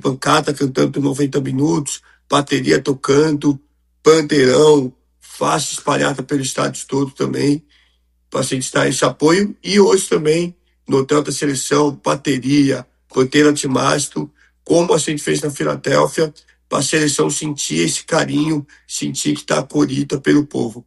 arquibancada cantando por 90 minutos, bateria tocando, bandeirão, faixa espalhada pelo estádio todo também, para a gente dar esse apoio. E hoje também, no hotel da seleção, bateria, bandeira de mastro, como a gente fez na Filadélfia, para a seleção sentir esse carinho, sentir que está acolhida pelo povo.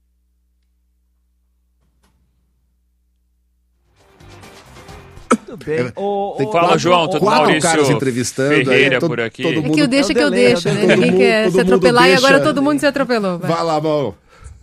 Muito bem. Fala, João. Tudo Quatro caras entrevistando. Ferreira por aqui. Todo mundo, é que eu deixo, né? Ninguém quer se atropelar e agora todo mundo se atropelou. Vai lá, Mauro.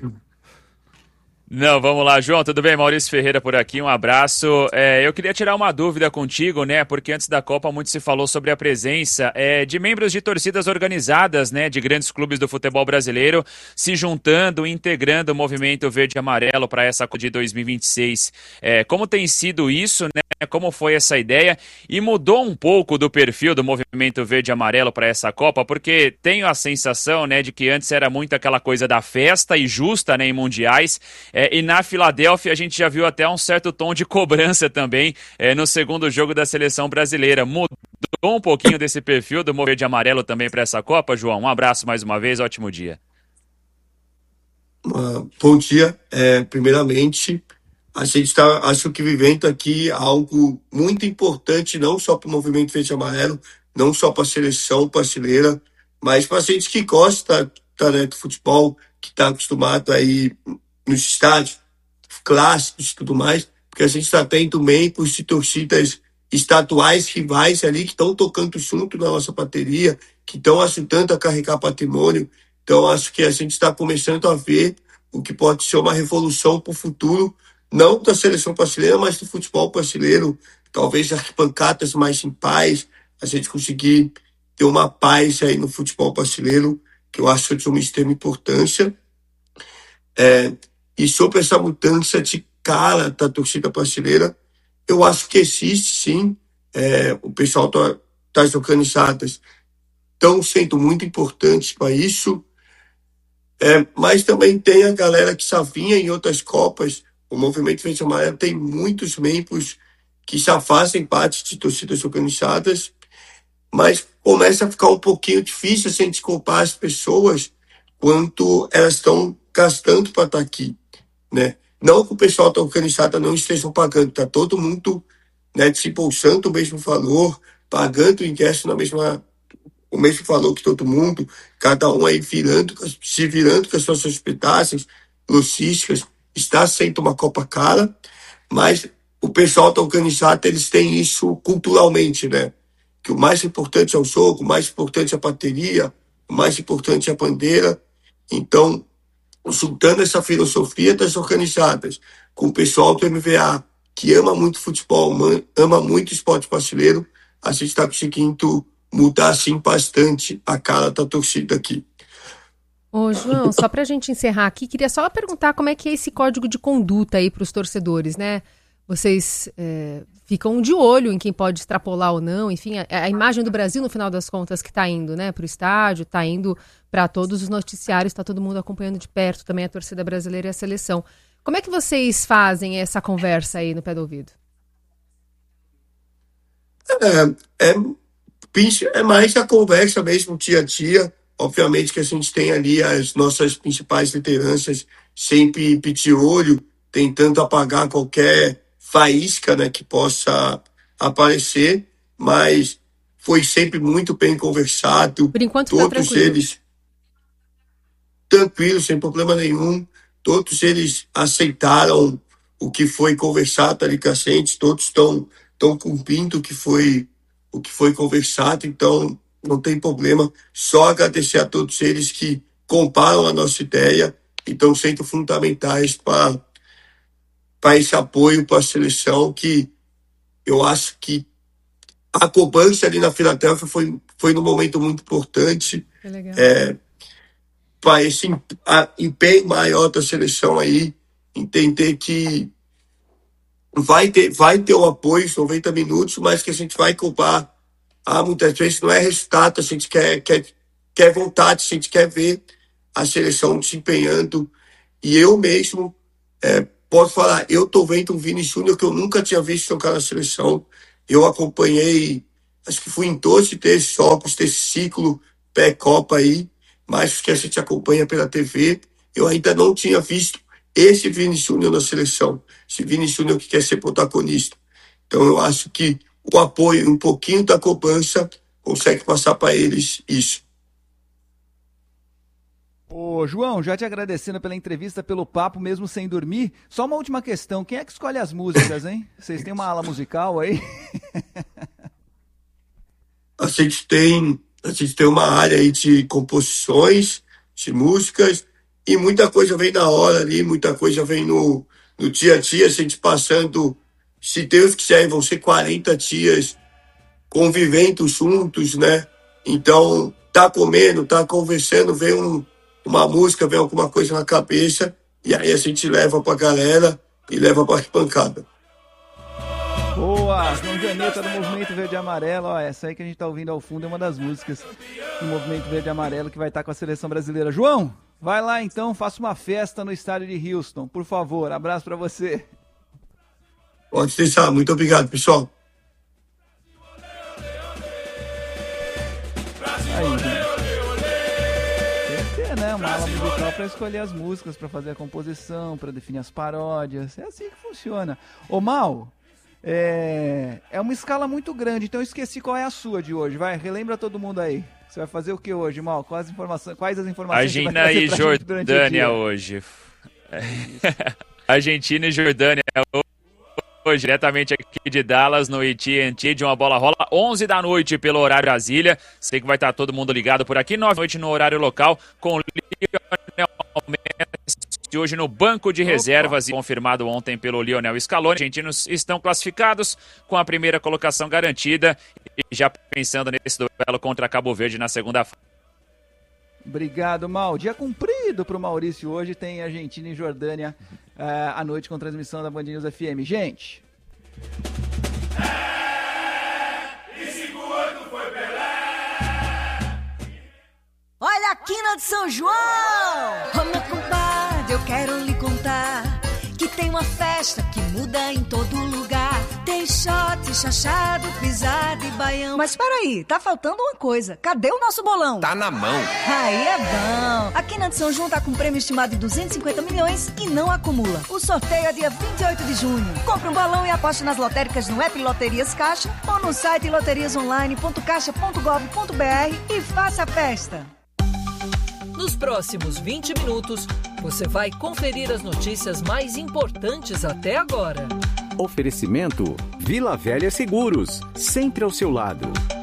Não, vamos lá, João, tudo bem? Maurício Ferreira por aqui, um abraço. Eu queria tirar uma dúvida contigo, né, porque antes da Copa muito se falou sobre a presença de membros de torcidas organizadas, né, de grandes clubes do futebol brasileiro, se juntando, integrando o movimento verde e amarelo para essa Copa de 2026. Como tem sido isso, né? Como foi essa ideia? E mudou um pouco do perfil do movimento verde e amarelo para essa Copa, porque tenho a sensação, né, de que antes era muito aquela coisa da festa e justa, né, em mundiais, e na Filadélfia a gente já viu até um certo tom de cobrança também no segundo jogo da seleção brasileira. Mudou um pouquinho desse perfil do movimento verde e amarelo também para essa Copa, João? Um abraço mais uma vez, ótimo dia. Bom dia. Primeiramente, a gente está, acho que, vivendo aqui algo muito importante, não só para o movimento verde e amarelo, não só para a seleção brasileira, mas para a gente que gosta, né, do futebol, que está acostumado aí nos estádios clássicos e tudo mais, porque a gente está tendo membros de torcidas estaduais rivais ali que estão tocando junto na nossa bateria, que estão ajudando a carregar patrimônio. Então, acho que a gente está começando a ver o que pode ser uma revolução para o futuro, não da seleção brasileira, mas do futebol brasileiro, talvez arquibancadas mais em paz, a gente conseguir ter uma paz aí no futebol brasileiro, que eu acho de uma extrema importância. E sobre essa mudança de cara da torcida brasileira, eu acho que existe sim. O pessoal das organizadas estão sendo muito importantes para isso, mas também tem a galera que já vinha em outras Copas. O Movimento Verde e Amarelo tem muitos membros que já fazem parte de torcidas organizadas, mas começa a ficar um pouquinho difícil a gente comparar as pessoas quanto elas estão gastando para estar aqui, né? Não que o pessoal da organizada não esteja pagando, está todo mundo, né, desembolsando o mesmo valor, pagando o ingresso o mesmo valor que todo mundo, cada um aí se virando com as suas hospedagens, logísticas. Está sendo uma Copa cara, mas o pessoal da organizada, eles têm isso culturalmente, né? Que o mais importante é o jogo, o mais importante é a bateria, o mais importante é a bandeira. Então, juntando essa filosofia das organizadas com o pessoal do MVA, que ama muito futebol, ama muito esporte brasileiro, a gente está conseguindo mudar, assim, bastante a cara da torcida aqui. Ô, João, só para a gente encerrar aqui, queria só perguntar como é que é esse código de conduta aí para os torcedores, né? Vocês ficam de olho em quem pode extrapolar ou não, enfim, a imagem do Brasil, no final das contas, que está indo, né, para o estádio, está indo para todos os noticiários, está todo mundo acompanhando de perto também a torcida brasileira e a seleção. Como é que vocês fazem essa conversa aí no pé do ouvido? É mais a conversa mesmo, dia a dia. Obviamente que a gente tem ali as nossas principais lideranças sempre de olho, tentando apagar qualquer faísca, né, que possa aparecer, mas foi sempre muito bem conversado. Por enquanto, todos eles tranquilos, sem problema nenhum. Todos eles aceitaram o que foi conversado ali com a gente, todos estão cumprindo o que foi conversado, então não tem problema. Só agradecer a todos eles que comparam a nossa ideia e estão sendo fundamentais para esse apoio para a seleção, que eu acho que a cobrança ali na Filadélfia foi num momento muito importante. Para esse empenho maior da seleção aí, entender que vai ter o apoio, 90 minutos, mas que a gente vai cobrar. Muitas vezes não é resultado, a gente quer vontade, a gente quer ver a seleção desempenhando. E eu mesmo posso falar, eu estou vendo um Vini Júnior que eu nunca tinha visto jogar na seleção. Eu acompanhei Acho que fui em todos esses jogos, desse ciclo pré-Copa aí, mas que a gente acompanha pela TV. Eu ainda não tinha visto esse Vini Júnior na seleção, esse Vini Júnior que quer ser protagonista. Então eu acho que o apoio, um pouquinho da cobrança, consegue passar para eles isso. Ô, João, já te agradecendo pela entrevista, pelo papo, mesmo sem dormir. Só uma última questão, quem é que escolhe as músicas, hein? Vocês têm uma ala musical aí? A gente tem uma área aí de composições, de músicas, e muita coisa vem na hora ali, muita coisa vem no dia a dia, a gente passando, se Deus quiser, vão ser 40 dias convivendo juntos, né? Então, tá comendo, tá conversando, vem uma música, vem alguma coisa na cabeça, e aí a gente leva pra galera e leva pra arquibancada. Boa! João Janeta do Movimento Verde e Amarelo. Ó, essa aí que a gente tá ouvindo ao fundo é uma das músicas do Movimento Verde e Amarelo que vai estar com a seleção brasileira. João, vai lá então, faça uma festa no estádio de Houston, por favor. Abraço pra você. Pode deixar. Muito obrigado, pessoal. Aí, gente. Tem que ter, né? Uma ala musical pra escolher as músicas, pra fazer a composição, pra definir as paródias. É assim que funciona. Ô, Mal, é uma escala muito grande, então eu esqueci qual é a sua de hoje. Vai, relembra todo mundo aí. Você vai fazer o que hoje, Mal? Quais as informações Argentina e Jordânia hoje. Argentina e Jordânia hoje, diretamente aqui de Dallas, no AT&T, de uma bola rola, 11 da noite pelo horário Brasília. Sei que vai estar todo mundo ligado por aqui, 9 da noite no horário local, com Lionel Messi hoje no banco de reservas, e confirmado ontem pelo Lionel Scaloni. Os argentinos estão classificados com a primeira colocação garantida e já pensando nesse duelo contra Cabo Verde na segunda fase. Obrigado, Mal. Dia cumprido pro Maurício hoje, tem Argentina e Jordânia à noite com transmissão da Band News FM. Gente. Olha a quina de São João! Ô meu compadre, eu quero lhe contar que tem uma festa que muda em todo lugar. Tem shot, chachado, pisada e baião. Mas peraí, tá faltando uma coisa. Cadê o nosso bolão? Tá na mão. Aí é bom. A Quina de São João tá com um prêmio estimado de 250 milhões e não acumula. O sorteio é dia 28 de junho. Compre um bolão e aposte nas lotéricas no app Loterias Caixa ou no site loteriasonline.caixa.gov.br e faça a festa. Nos próximos 20 minutos, você vai conferir as notícias mais importantes até agora. Oferecimento Vila Velha Seguros, sempre ao seu lado.